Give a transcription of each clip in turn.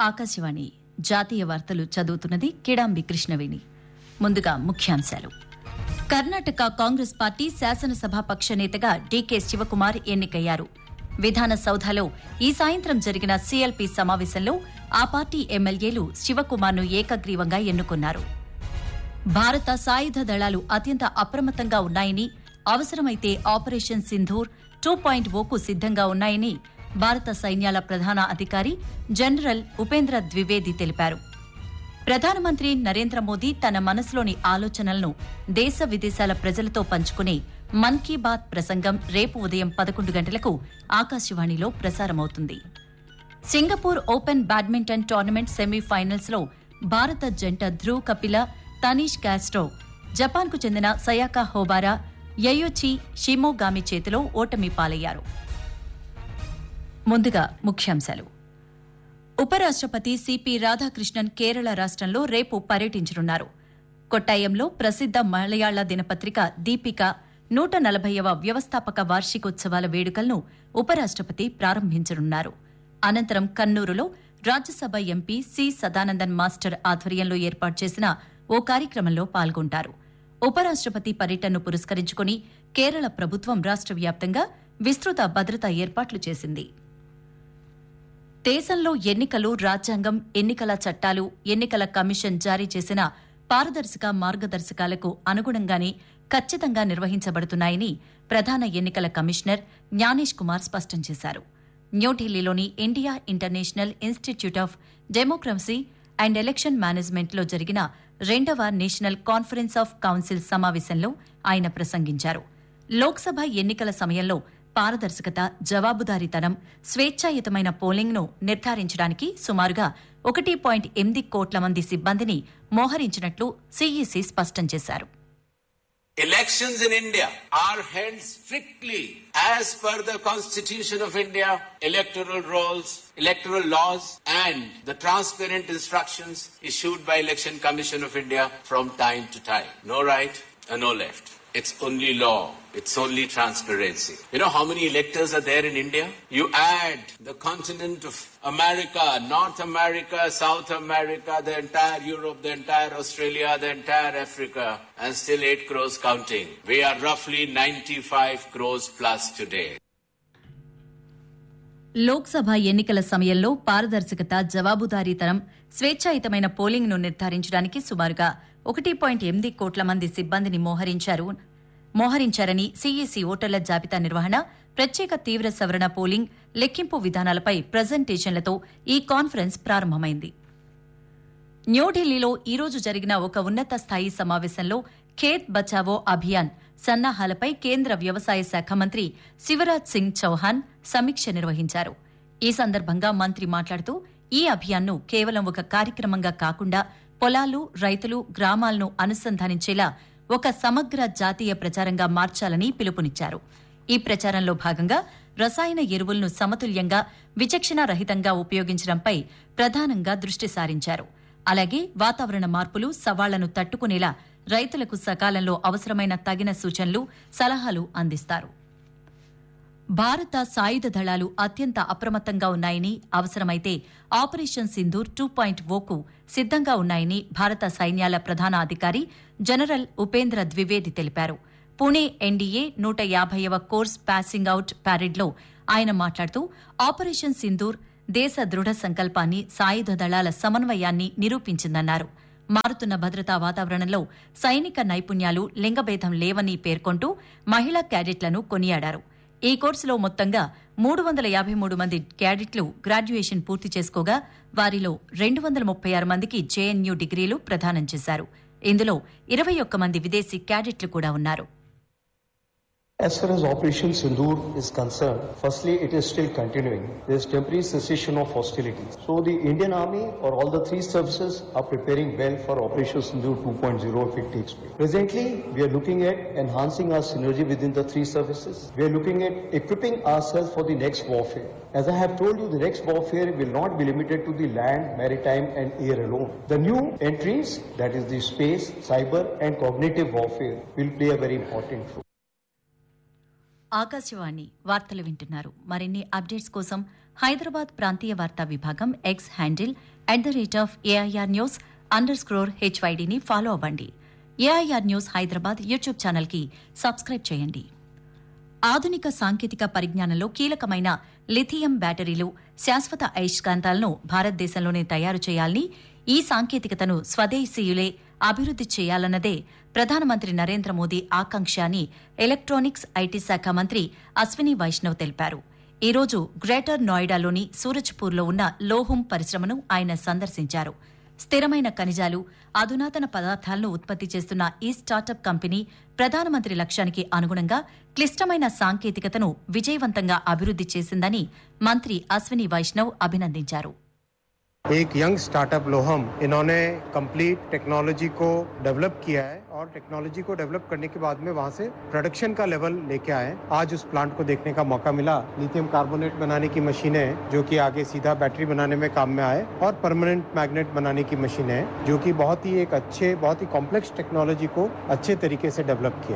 ఆకాశవాణి జాతీయ వార్తలు చదువుతున్నది కిడాంబి కృష్ణవేణి. ముందుగా ముఖ్యాంశాలు. కర్ణాటక కాంగ్రెస్ పార్టీ శాసనసభాపక్ష నేతగా డీకే శివకుమార్ ఎన్నికయ్యారు. విధానసౌధలో ఈ సాయంత్రం జరిగిన సీఎల్పీ సమావేశంలో ఆ పార్టీ ఎమ్మెల్యేలు శివకుమార్ను ఏకగ్రీవంగా ఎన్నుకున్నారు. భారత సాయుధ దళాలు అత్యంత అప్రమత్తంగా ఉన్నాయని, అవసరమైతే ఆపరేషన్ సింధూర్ 2.0కు సిద్దంగా ఉన్నాయని భారత సైన్యాల ప్రధాన అధికారి జనరల్ ఉపేంద్ర ద్వివేది తెలిపారు. ప్రధానమంత్రి నరేంద్ర మోదీ తన మనసులోని ఆలోచనలను దేశ విదేశాల ప్రజలతో పంచుకునే మన్ కీ బాత్ ప్రసంగం రేపు ఉదయం 11 గంటలకు ఆకాశవాణిలో ప్రసారమవుతుంది. సింగపూర్ ఓపెన్ బ్యాడ్మింటన్ టోర్నమెంట్ సెమీఫైనల్స్లో భారత జంట ధ్రువ్ కపిల, తనీష్ కాస్ట్రో జపాన్కు చెందిన సయాకా హోబారా, యయోచి షిమోగామి చేతిలో ఓటమి పాలయ్యారు. ముందుగా ముఖ్యాంశాలు. ఉపరాష్ట్రపతి సిపి రాధాకృష్ణన్ కేరళ రాష్ట్రంలో రేపు పర్యటించనున్నారు. కొట్టాయంలో ప్రసిద్ద మలయాళ దినపత్రిక దీపిక 140వ వ్యవస్థాపక వార్షికోత్సవాల వేడుకలను ఉపరాష్ట్రపతి ప్రారంభించనున్నారు. అనంతరం కన్నూరులో Rajya Sabha MP C Sadanandan master ఆధ్వర్యంలో ఏర్పాటు చేసిన ఓ కార్యక్రమంలో పాల్గొంటారు. ఉపరాష్ట్రపతి పర్యటనను పురస్కరించుకుని కేరళ ప్రభుత్వం రాష్ట్ర వ్యాప్తంగా విస్తృత భద్రతా ఏర్పాట్లు చేసింది. దేశంలో ఎన్నికలు, రాజ్యాంగం, ఎన్నికల చట్టాలు, ఎన్నికల కమిషన్ జారీ చేసిన పారదర్శక మార్గదర్శకాలకు అనుగుణంగానే ఖచ్చితంగా నిర్వహించబడుతున్నాయని ప్రధాన ఎన్నికల కమిషనర్ జ్ఞానేష్ కుమార్ స్పష్టం చేశారు. న్యూఢిల్లీలోని India international institute of democracy and election మేనేజ్మెంట్లో జరిగిన 2వ నేషనల్ కాన్ఫరెన్స్ ఆఫ్ కౌన్సిల్ సమావేశంలో ఆయన ప్రసంగించారు. లోక్సభ ఎన్నికల సమయంలో పారదర్శకత, జవాబుదారీతనం, స్వేచ్ఛాయుతమైన పోలింగ్ను నిర్ధారించడానికి సుమారుగా 1.8 కోట్ల మంది సిబ్బందిని మోహరించినట్లు సీఈసీ స్పష్టం చేశారు. Elections in India are held strictly as per the Constitution of India, electoral rolls, electoral laws and the transparent instructions issued by Election Commission of India from time to time. No right and no left. It's only law. It's only transparency. You know how many electors are there in India? You add the continent of America, North America, South America, the entire Europe, the entire Australia, the entire Africa, and still 8 crores counting. We are roughly 95 crores plus today. Lok Sabha ఎన్నికల సమయంలో పారదర్శకత, జవాబుదారీతనం, స్వేచ్ఛాయుతమైన పోలింగ్ను నిర్ధారించడానికి సుమారుగా 1.8 కోట్ల మంది సిబ్బందిని మోహరించారని CEC ఓటర్ల జాబితా నిర్వహణ, ప్రత్యేక తీవ్ర సవరణ పోలింగ్, లెక్కింపు విధానాలపై ప్రజెంటేషన్లతో ఈ కాన్ఫరెన్స్ ప్రారంభమైంది. న్యూఢిల్లీలో ఈరోజు జరిగిన ఒక ఉన్నత స్థాయి సమావేశంలో ఖేత్ బచావో అభియాన్ సన్నాహాలపై కేంద్ర వ్యవసాయ శాఖ మంత్రి శివరాజ్ సింగ్ చౌహాన్ సమీక్ష నిర్వహించారు. ఈ సందర్భంగా మంత్రి మాట్లాడుతూ ఈ అభియాన్ను కేవలం ఒక కార్యక్రమంగా కాకుండా పొలాలు, రైతులు, గ్రామాలను అనుసంధానించేలా ఒక సమగ్ర జాతీయ ప్రచారంగా మార్చాలని పిలుపునిచ్చారు. ఈ ప్రచారంలో భాగంగా రసాయన ఎరువులను సమతుల్యంగా, విచక్షణారహితంగా ఉపయోగించడంపై ప్రధానంగా దృష్టి సారించారు. అలాగే వాతావరణ మార్పులు, సవాళ్లను తట్టుకునేలా రైతులకు సకాలంలో అవసరమైన తగిన సూచనలు, సలహాలు అందిస్తారు. భారత సాయుధ దళాలు అత్యంత అప్రమత్తంగా ఉన్నాయని, అవసరమైతే ఆపరేషన్ సింధూర్ 2.0కు సిద్దంగా ఉన్నాయని భారత సైన్యాల ప్రధాన అధికారి జనరల్ ఉపేంద్ర ద్వివేది తెలిపారు. Pune NDA 150వ course passing out ప్యారెడ్లో ఆయన మాట్లాడుతూ ఆపరేషన్ సింధూర్ దేశ దృఢ సంకల్పాన్ని, సాయుధ దళాల సమన్వయాన్ని నిరూపించిందన్నారు. మారుతున్న భద్రతా వాతావరణంలో సైనిక నైపుణ్యాలు, లింగభేదం లేవని పేర్కొంటూ మహిళా క్యాడెట్లను కొనియాడారు. ఈ కోర్సులో మొత్తంగా 353 మంది క్యాడెట్లు గ్రాడ్యుయేషన్ పూర్తి చేసుకోగా వారిలో 236 మందికి జేఎన్యూ డిగ్రీలు ప్రదానం చేశారు. ఇందులో 21 మంది విదేశీ క్యాడెట్లు కూడా ఉన్నారు. As far as Operation Sindoor is concerned, firstly, it is still continuing. There is temporary cessation of hostilities. So the Indian Army or all the three services are preparing well for Operation Sindoor 2.0 if it takes place. Presently, we are looking at enhancing our synergy within the three services. We are looking at equipping ourselves for the next warfare. As I have told you, the next warfare will not be limited to the land, maritime and air alone. The new entries, that is the space, cyber and cognitive warfare, will play a very important role. Akashvani వార్తలు వింటున్నారు. మరిన్ని updates కోసం హైదరాబాద్ ప్రాంతీయ వార్తా విభాగం X handle @AIR news _HYDని follow అవ్వండి. AIR news Hyderabad YouTube ఛానల్కి subscribe చేయండి. ఆధునిక సాంకేతిక పరిజ్ఞానంలో కీలకమైన లిథియం బ్యాటరీలు, శాశ్వత అయస్కాంతాలను భారతదేశంలోనే తయారు చేయాలని, ఈ సాంకేతికతను స్వదేశీయులే అభివృద్ది చేయాలన్నదే ప్రధానమంత్రి నరేంద్ర మోదీ ఆకాంక్ష అని ఎలక్ట్రానిక్స్ ఐటీ శాఖ మంత్రి అశ్విని వైష్ణవ్ తెలిపారు. ఈ రోజు గ్రేటర్ నోయిడాలోని సూరజ్పూర్లో ఉన్న లోహుం పరిశ్రమను ఆయన సందర్శించారు. స్థిరమైన ఖనిజాలు, అధునాతన పదార్థాలను ఉత్పత్తి చేస్తున్న ఈ స్టార్టప్ కంపెనీ ప్రధానమంత్రి లక్ష్యానికి అనుగుణంగా క్లిష్టమైన సాంకేతికతను విజయవంతంగా అభివృద్ది చేసిందని మంత్రి అశ్విని వైష్ణవ్ అభినందించారు. एक यंग स्टार्टअप लोहम, इन्होंने कंप्लीट टेक्नोलॉजी को डेवलप किया है और टेक्नोलॉजी को डेवलप करने के बाद में वहां से प्रोडक्शन का लेवल लेके आए. आज उस प्लांट को देखने का मौका मिला. लिथियम कार्बोनेट बनाने की मशीनें जो कि आगे सीधा बैटरी बनाने में काम में आए, और परमानेंट मैग्नेट बनाने की मशीनें जो कि बहुत ही कॉम्प्लेक्स टेक्नोलॉजी को अच्छे तरीके से डेवलप किया.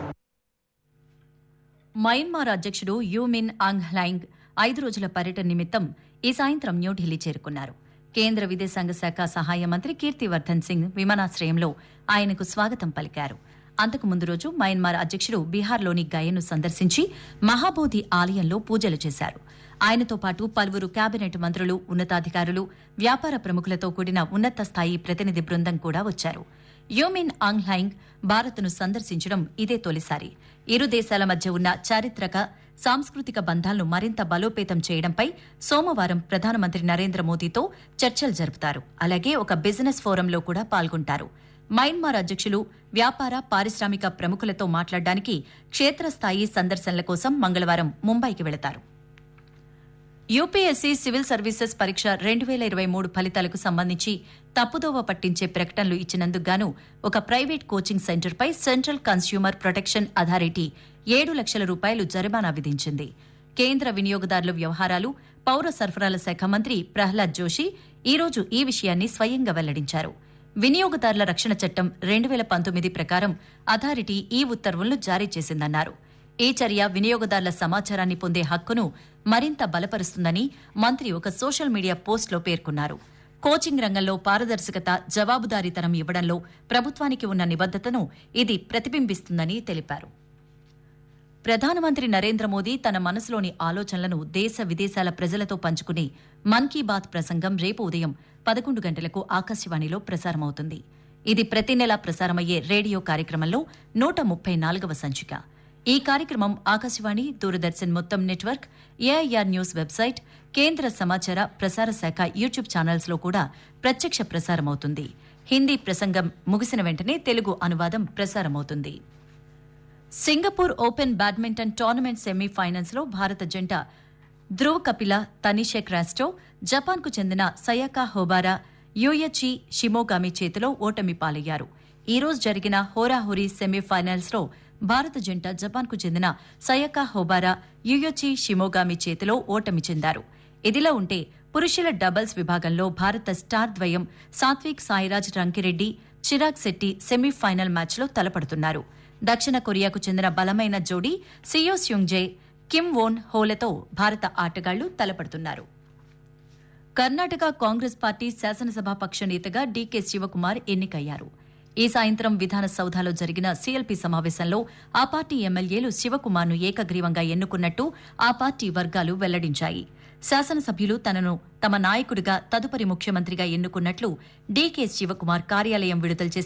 మయన్మార్ అధ్యక్షుడు యూ మిన్ ఆంగ్ హ్లాంగ్ 5 రోజుల పర్యటన నిమిత్తం ఈ సాయంత్రం న్యూఢిల్లీ చేరుకున్నారు. కేంద్ర విదేశాంగ శాఖ సహాయ మంత్రి కీర్తివర్ధన్ సింగ్ విమానాశ్రయంలో ఆయనకు స్వాగతం పలికారు. అంతకు ముందు రోజు మయన్మార్ అధ్యక్షుడు బీహార్లోని గయను సందర్శించి మహాబోధి ఆలయంలో పూజలు చేశారు. ఆయనతో పాటు పలువురు కేబినెట్ మంత్రులు, ఉన్నతాధికారులు, వ్యాపార ప్రముఖులతో కూడిన ఉన్నత స్థాయి ప్రతినిధి బృందం కూడా వచ్చారు. యూమిన్ ఆంగ్ హ్లాంగ్ భారత్ను సందర్శించడం ఇదే తొలిసారి. ఇరు దేశాల మధ్య ఉన్న చారిత్రక, సాంస్కృతిక బంధాలను మరింత బలోపేతం చేయడంపై సోమవారం ప్రధానమంత్రి నరేంద్ర మోదీతో చర్చలు జరుపుతారు. అలాగే ఒక బిజినెస్ ఫోరంలో కూడా పాల్గొంటారు. మయన్మార్ అధ్యక్షులు వ్యాపార, పారిశ్రామిక ప్రముఖులతో మాట్లాడడానికి క్షేత్రస్థాయి సందర్శనల కోసం మంగళవారం ముంబైకి వెళతారు. యూపీఎస్సీ సివిల్ సర్వీసెస్ పరీక్ష 2023 ఫలితాలకు సంబంధించి తప్పుదోవ పట్టించే ప్రకటనలు ఇచ్చినందుకు గాను ఒక private coaching సెంటర్పై central consumer protection authority 7 లక్షల రూపాయలు జరిమానా విధించింది. కేంద్ర వినియోగదారుల వ్యవహారాలు, పౌర సరఫరాల శాఖ మంత్రి ప్రహ్లాద్ జోషి ఈ రోజు ఈ విషయాన్ని స్వయంగా వెల్లడించారు. వినియోగదారుల రక్షణ చట్టం 2019 ప్రకారం అథారిటీ ఈ ఉత్తర్వులను జారీ చేసిందన్నారు. ఈ చర్య వినియోగదారుల సమాచారాన్ని పొందే హక్కును మరింత బలపరుస్తుందని మంత్రి ఒక సోషల్ మీడియా పోస్టులో పేర్కొన్నారు. కోచింగ్ రంగంలో పారదర్శకత, జవాబుదారీతనం ఇవ్వడంలో ప్రభుత్వానికి ఉన్న నిబద్దతను ఇది ప్రతిబింబిస్తుందని తెలిపారు. ప్రధానమంత్రి నరేంద్ర మోదీ తన మనసులోని ఆలోచనలను దేశ విదేశాల ప్రజలతో పంచుకునే మన్ కీ బాత్ ప్రసంగం రేపు ఉదయం 11 గంటలకు ఆకాశవాణిలో ప్రసారమవుతుంది. ఇది ప్రతి నెలా ప్రసారమయ్యే రేడియో కార్యక్రమంలో 134వ సంచిక. ఈ కార్యక్రమం ఆకాశవాణి, దూరదర్శన్ మొత్తం నెట్వర్క్, ఏఐఆర్ న్యూస్ వెబ్సైట్, కేంద్ర సమాచార ప్రసార శాఖ యూట్యూబ్ ఛానల్స్లో కూడా ప్రత్యక్ష ప్రసారమవుతుంది. హిందీ ప్రసంగం ముగిసిన వెంటనే తెలుగు అనువాదం ప్రసారమవుతుంది. సింగపూర్ ఓపెన్ బ్యాడ్మింటన్ టోర్నమెంట్ సెమీఫైనల్స్లో భారత జంట ధ్రువ్ కపిల, తనిషా క్రాస్టో, జపాన్కు చెందిన సయాకా హోబారా, యూయచి షిమోగామి చేతిలో ఓటమి పాలయ్యారు. ఈ రోజు జరిగిన హోరాహోరీ సెమీఫైనల్స్లో భారత జంట జపాన్కు చెందిన సయాకా హోబారా, యూయచి షిమోగామి చేతిలో ఓటమి చెందారు. ఇదిలా ఉంటే పురుషుల డబుల్స్ విభాగంలో భారత స్టార్ ద్వయం సాత్విక్ సాయిరాజ్ రంకిరెడ్డి, చిరాగ్ శెట్టి సెమీఫైనల్ మ్యాచ్లో తలపడుతున్నారు. దక్షిణ కొరియాకు చెందిన బలమైన జోడీ సియో స్యూంగ్జే, కిమ్ వోన్ హోలతో భారత ఆటగాళ్లు తలపడుతున్నారు. కర్ణాటక కాంగ్రెస్ పార్టీ శాసనసభాపక్ష నేతగా డీకే శివకుమార్ ఎన్నికయ్యారు. ఈ సాయంత్రం విధానసౌధలో జరిగిన సీఎల్పీ సమావేశంలో ఆ పార్టీ ఎమ్మెల్యేలు శివకుమార్ను ఏకగ్రీవంగా ఎన్నుకున్నట్టు ఆ పార్టీ వర్గాలు వెల్లడించాయి. శాసనసభ్యులు తనను తమ నాయకుడిగా తదుపరి ముఖ్యమంత్రిగా ఎన్నుకున్నట్లు డీకే శివకుమార్ కార్యాలయం విడుదల చేసిన